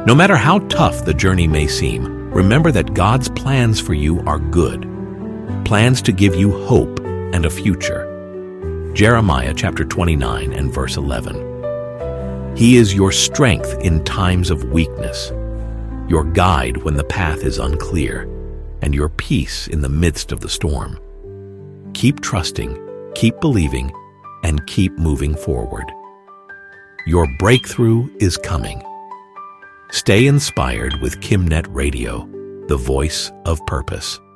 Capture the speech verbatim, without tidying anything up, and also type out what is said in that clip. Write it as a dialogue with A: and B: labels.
A: No matter how tough the journey may seem, remember that God's plans for you are good. Plans to give you hope and a future. Jeremiah chapter twenty-nine and verse eleven. He is your strength in times of weakness, your guide when the path is unclear, and your peace in the midst of the storm. Keep trusting, keep believing, and keep moving forward. Your breakthrough is coming. Stay inspired with KimNet Radio, the voice of purpose.